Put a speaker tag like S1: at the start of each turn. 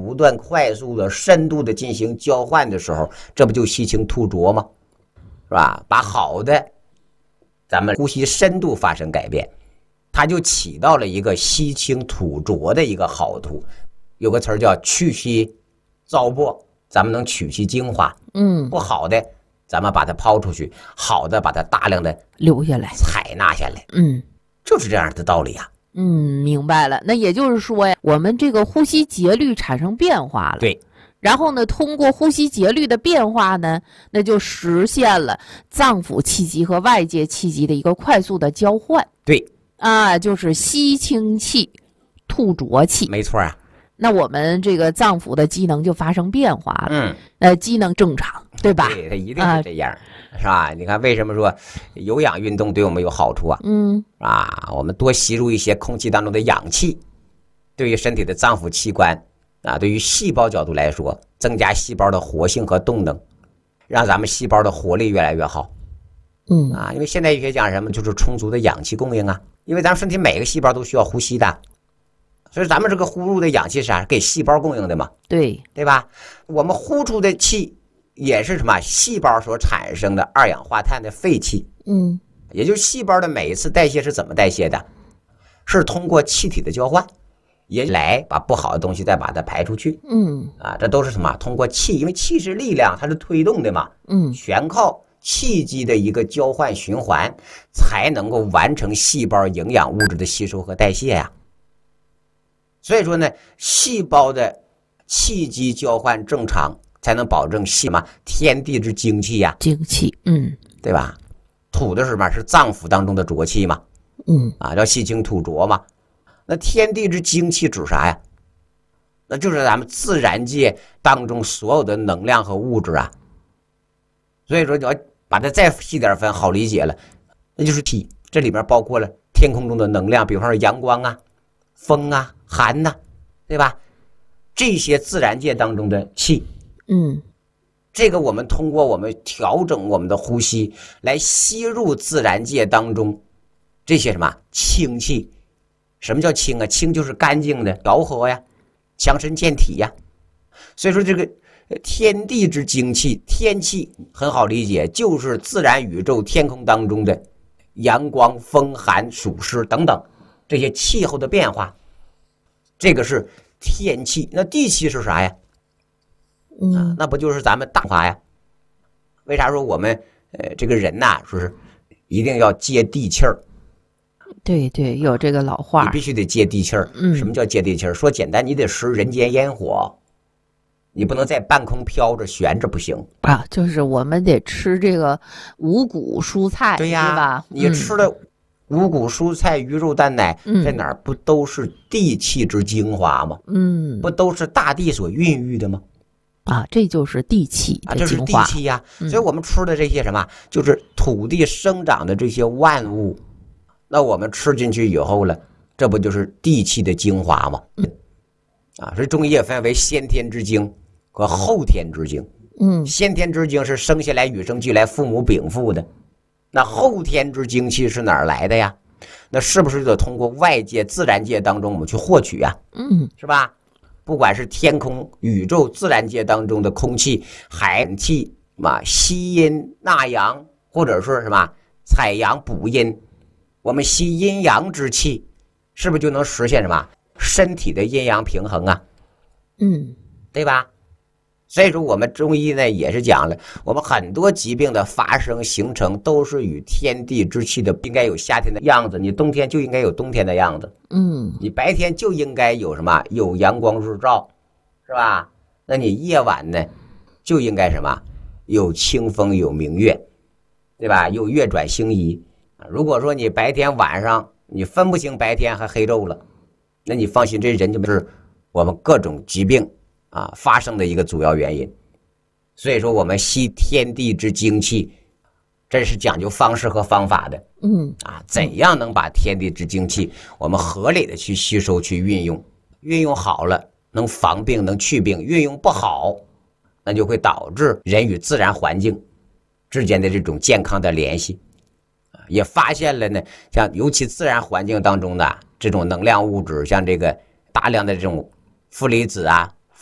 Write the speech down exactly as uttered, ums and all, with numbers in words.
S1: 不断快速的深度的进行交换的时候，这不就吸清吐浊吗？是吧？把好的咱们呼吸深度发生改变，它就起到了一个吸清吐浊的一个好处。有个词儿叫去其糟粕，咱们能取其精华。
S2: 嗯，
S1: 不好的咱们把它抛出去，好的把它大量的
S2: 留下来，
S1: 采纳下来。
S2: 嗯，
S1: 就是这样的道理啊。
S2: 嗯，明白了。那也就是说呀，我们这个呼吸节律产生变化了。
S1: 对。
S2: 然后呢，通过呼吸节律的变化呢，那就实现了脏腑气机和外界气机的一个快速的交换。
S1: 对。
S2: 啊，就是吸清气，吐浊气。
S1: 没错啊。
S2: 那我们这个脏腑的机能就发生变化了。
S1: 嗯。
S2: 呃，机能正常，对吧？
S1: 对，它一定是这样。啊，是吧？你看为什么说有氧运动对我们有好处啊？
S2: 嗯，
S1: 啊，我们多吸入一些空气当中的氧气，对于身体的脏腑器官啊，对于细胞角度来说，增加细胞的活性和动能，让咱们细胞的活力越来越好。
S2: 嗯，
S1: 啊，因为现代医学讲什么，就是充足的氧气供应啊。因为咱们身体每个细胞都需要呼吸的，所以咱们这个呼入的氧气是啥？给细胞供应的嘛。
S2: 对，
S1: 对吧？我们呼出的气也是什么？细胞所产生的二氧化碳的废气。
S2: 嗯，
S1: 也就是细胞的每一次代谢是怎么代谢的？是通过气体的交换，也来把不好的东西再把它排出去。
S2: 嗯，
S1: 啊，这都是什么？通过气，因为气是力量，它是推动的嘛。
S2: 嗯，
S1: 全靠气机的一个交换循环，才能够完成细胞营养物质的吸收和代谢呀。所以说呢，细胞的气机交换正常，才能保证细嘛天地之精气呀，
S2: 精气，嗯，
S1: 对吧？吐的是什么？是脏腑当中的浊气嘛，
S2: 嗯，
S1: 啊，叫吸清吐浊嘛。那天地之精气指啥呀？那就是咱们自然界当中所有的能量和物质啊。所以说，你要把它再细点分，好理解了，那就是气。这里面包括了天空中的能量，比方说阳光啊、风啊、寒呐、啊，对吧？这些自然界当中的气，
S2: 嗯，
S1: 这个我们通过我们调整我们的呼吸，来吸入自然界当中这些什么清气。什么叫清啊？清就是干净的、柔和呀、强身健体呀。所以说这个天地之精气，天气很好理解，就是自然宇宙天空当中的阳光、风、寒、暑湿等等这些气候的变化，这个是天气。那地气是啥呀？
S2: 嗯、
S1: 啊，那不就是咱们大话呀？为啥说我们呃这个人呐、啊，说是一定要接地气儿？
S2: 对对，有这个老话，
S1: 你必须得接地气儿。
S2: 嗯，
S1: 什么叫接地气儿？说简单，你得食人间烟火，你不能在半空飘着悬着不行
S2: 啊。就是我们得吃这个五谷蔬菜，
S1: 对呀，
S2: 对吧？
S1: 你吃的五谷蔬菜、鱼肉蛋奶，
S2: 嗯、
S1: 在哪儿不都是地气之精华吗？
S2: 嗯，
S1: 不都是大地所孕育的吗？
S2: 啊，这就是地气
S1: 啊，这是地气呀、
S2: 嗯。
S1: 所以我们吃的这些什么，就是土地生长的这些万物。那我们吃进去以后了，这不就是地气的精华吗？
S2: 嗯、
S1: 啊，所以中医也分为先天之精和后天之精。
S2: 嗯，
S1: 先天之精是生下来与生俱来，父母禀赋的。那后天之精气是哪儿来的呀？那是不是就得通过外界自然界当中我们去获取呀？
S2: 嗯，
S1: 是吧？不管是天空、宇宙、自然界当中的空气、海气嘛，吸阴纳阳，或者说什么采阳补阴。我们吸阴阳之气，是不是就能实现什么身体的阴阳平衡啊？
S2: 嗯，
S1: 对吧？所以说我们中医呢也是讲了，我们很多疾病的发生形成都是与天地之气的，应该有夏天的样子，你冬天就应该有冬天的样子。
S2: 嗯，
S1: 你白天就应该有什么有阳光日照，是吧？那你夜晚呢就应该什么有清风有明月，对吧？有月转星移。如果说你白天晚上你分不清白天和黑昼了，那你放心，这人就是我们各种疾病啊发生的一个主要原因。所以说我们吸天地之精气，这是讲究方式和方法的。
S2: 嗯
S1: 啊，怎样能把天地之精气我们合理的去吸收去运用？运用好了能防病能去病，运用不好那就会导致人与自然环境之间的这种健康的联系。也发现了呢，像尤其自然环境当中的这种能量物质，像这个大量的这种负离子啊、